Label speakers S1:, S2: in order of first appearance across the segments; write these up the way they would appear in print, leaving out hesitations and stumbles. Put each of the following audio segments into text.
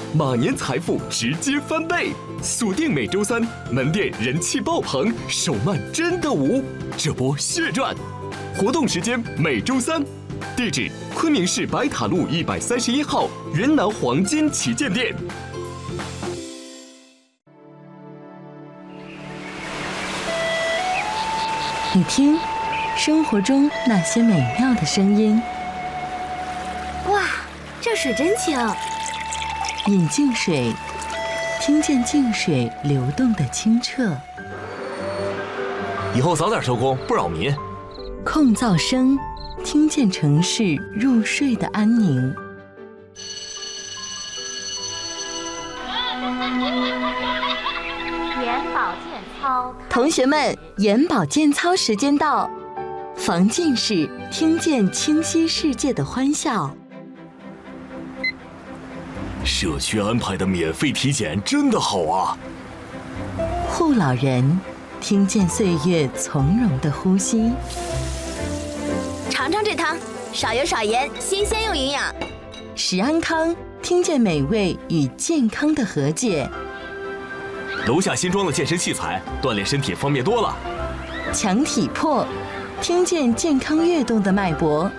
S1: 马年财富直接翻倍。锁定每周三，门店人气爆棚，手慢真的无，这波血赚。活动时间每周三，地址昆明市白塔路131号云南黄金旗舰店。
S2: 你听，生活中那些美妙的声音。
S3: 哇，这水真清。
S2: 饮净水，听见净水流动的清澈。
S4: 以后早点收工，不扰民。
S2: 控噪声，听见城市入睡的安宁。
S3: 眼保健操，
S2: 同学们，眼保健操时间到，防近视，听见清晰世界的欢笑。
S4: 社区安排的免费体检真的好啊！
S2: 护老人，听见岁月从容的呼吸。
S3: 尝尝这汤，少油少盐，新鲜又营养。
S2: 食安康，听见美味与健康的和解。
S4: 楼下新装的健身器材，锻炼身体方便多了。
S2: 强体魄，听见健康跃动的脉搏。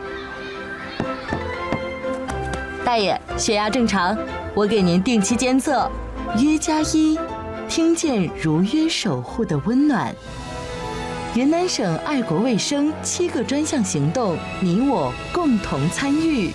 S2: 大爷，血压正常，我给您定期监测。约+1，听见如约守护的温暖。云南省爱国卫生7个专项行动，你我共同参与。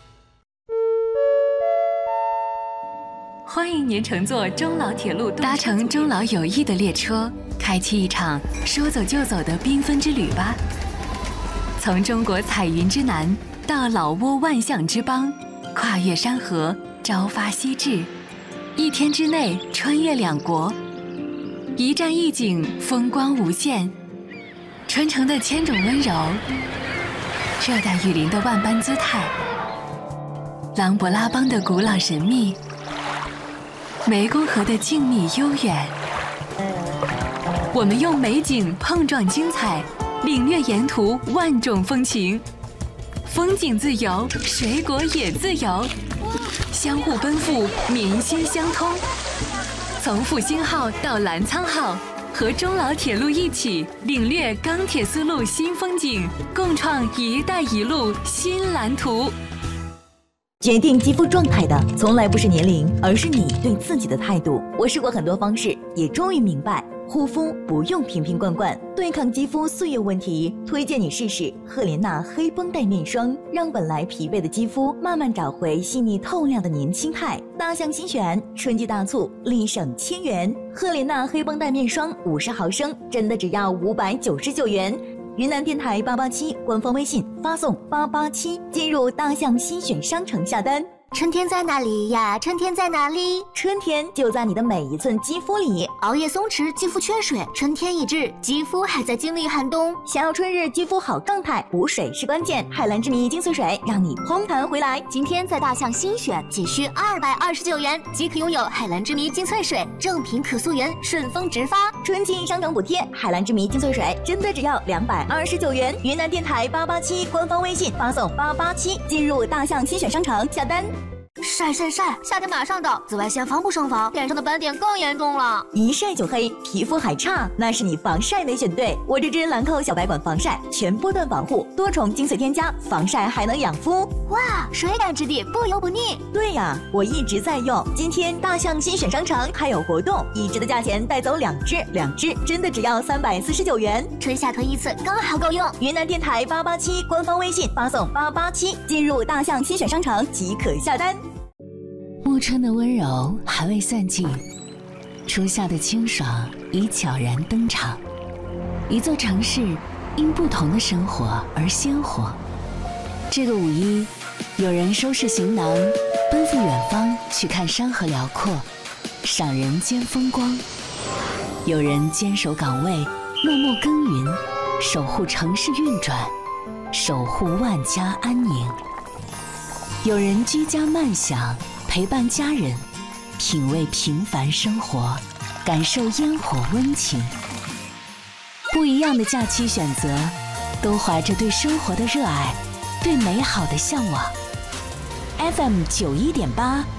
S5: 欢迎您乘坐中老铁路，搭乘中老友谊的列车，开启一场说走就走的缤纷之旅吧。从中国彩云之南到老挝万象之邦，跨越山河，朝发夕至，1天之内穿越2国，一站一景，风光无限。春城的千种温柔，热带雨林的万般姿态，琅勃拉邦的古老神秘，湄公河的静谧悠远。我们用美景碰撞精彩，领略沿途万种风情。风景自由，水果也自由，相互奔赴，民心相通。从复兴号到澜沧号，和中老铁路一起领略钢铁丝路新风景，共创“一带一路”新蓝图。
S6: 决定肌肤状态的从来不是年龄，而是你对自己的态度。我试过很多方式，也终于明白，护肤不用瓶瓶罐罐，对抗肌肤岁月问题，推荐你试试赫莲娜黑绷带面霜，让本来疲惫的肌肤慢慢找回细腻透亮的年轻态。大象新选，春季大促，立省1000元。赫莲娜黑绷带面霜50毫升，真的只要599元。云南电台887官方微信发送887，进入大象新选商城下单。
S3: 春天在哪里呀？春天在哪里？
S6: 春天就在你的每一寸肌肤里。
S3: 熬夜松弛，肌肤缺水，春天已至，肌肤还在经历寒冬。
S6: 想要春日肌肤好状态，补水是关键。海蓝之谜精粹水让你嘭弹回来。
S3: 今天在大象新选，仅需229元即可拥有海蓝之谜精粹水，正品可溯源，顺丰直发。
S6: 春季商城补贴，海蓝之谜精粹水真的只要229元。云南电台887官方微信发送887，进入大象新选商城下单。
S3: 晒晒晒！夏天马上到，紫外线防不胜防，脸上的斑点更严重了。
S6: 一晒就黑，皮肤还差，那是你防晒没选对。我这支兰蔻小白管防晒，全波段防护，多重精粹添加，防晒还能养肤。
S3: 哇，水感质地，不油不腻。
S6: 对呀，我一直在用。今天大象新选商城还有活动，1支的价钱带走2支真的只要349元。
S3: 春夏推一次，刚好够用。
S6: 云南电台887官方微信发送887，进入大象新选商城即可下单。
S5: 暮春的温柔还未散尽，初夏的清爽已悄然登场。一座城市因不同的生活而鲜活。这个5·1，有人收拾行囊，奔赴远方去看山河辽阔，赏人间风光；有人坚守岗位，默默耕耘，守护城市运转，守护万家安宁；有人居家慢享，陪伴家人，品味平凡生活，感受烟火温情。不一样的假期选择，都怀着对生活的热爱，对美好的向往。FM 91.8